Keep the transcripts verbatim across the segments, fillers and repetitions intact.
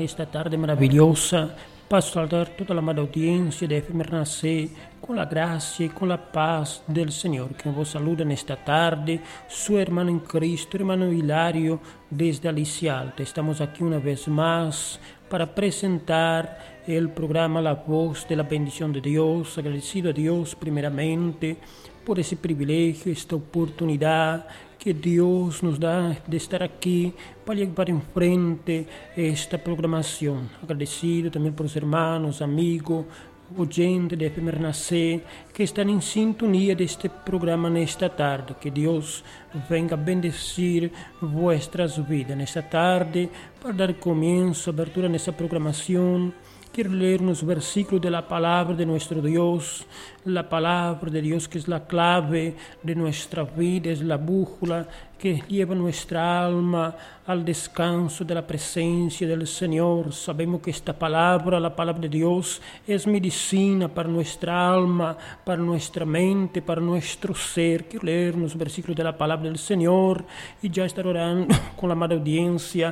esta tarde maravillosa para saludar toda la amada audiencia de F M Renascer con la gracia y con la paz del Señor. Que vos saluda en esta tarde su hermano en Cristo, hermano Hilario, desde Alicia Alta. Estamos aquí una vez más para presentar el programa La Voz de la Bendición de Dios. Agradecido a Dios primeramente por ese privilegio, esta oportunidad que Dios nos da de estar aquí para llevar en frente esta programación. Agradecido también por los hermanos, amigos, oyentes de F M Renascer que están en sintonía de este programa en esta tarde. Que Dios venga a bendecir vuestras vidas en esta tarde. Para dar comienzo, abertura en esta programación, quiero leer unos versículos de la palabra de nuestro Dios, la palabra de Dios que es la clave de nuestra vida, es la brújula que lleva nuestra alma al descanso de la presencia del Señor. Sabemos que esta palabra, la palabra de Dios, es medicina para nuestra alma, para nuestra mente, para nuestro ser. Quiero leer unos versículos de la palabra del Señor y ya estar orando con la amada audiencia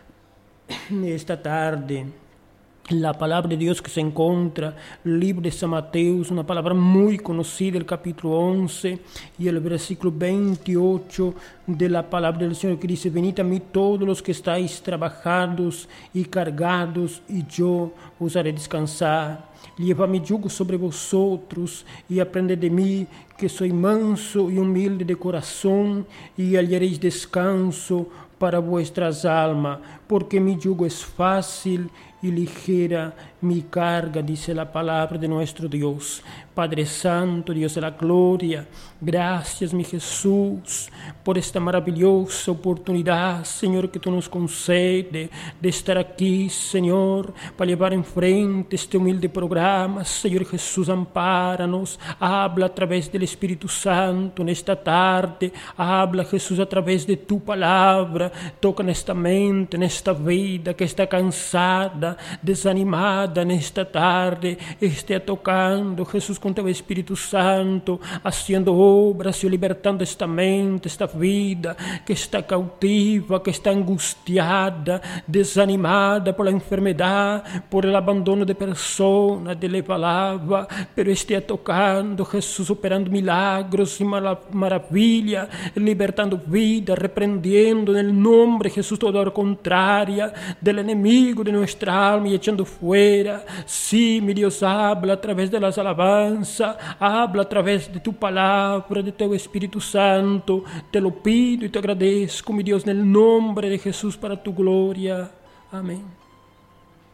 esta tarde. La palabra de Dios que se encuentra en el libro de San Mateo, una palabra muy conocida, el capítulo once y el versículo veintiocho de la palabra del Señor, que dice: venid a mí todos los que estáis trabajados y cargados, y yo os haré descansar. Llevad mi yugo sobre vosotros y aprended de mí, que soy manso y humilde de corazón, y hallaréis descanso para vuestras almas, porque mi yugo es fácil y ligera mi carga, dice la palabra de nuestro Dios. Padre Santo, Dios de la gloria, gracias, mi Jesús, por esta maravillosa oportunidad, Señor, que tú nos concedes de estar aquí, Señor, para llevar enfrente este humilde programa. Señor Jesús, ampáranos, habla a través del Espíritu Santo en esta tarde, habla, Jesús, a través de tu palabra, toca en esta mente, en esta vida que está cansada, desanimada en esta tarde, esté tocando, Jesús, con tu Espíritu Santo, haciendo obras y libertando esta mente, esta vida que está cautiva, que está angustiada, desanimada por la enfermedad, por el abandono de personas, de la palabra, pero esté tocando, Jesús, operando milagros y maravillas, libertando vida, reprendiendo en el nombre de Jesús toda hora contraria del enemigo de nuestra alma y echando fuera. Sí, mi Dios, habla a través de las alabanzas, habla a través de tu palabra, de tu Espíritu Santo. Te lo pido y te agradezco, mi Dios, en el nombre de Jesús, para tu gloria. Amén.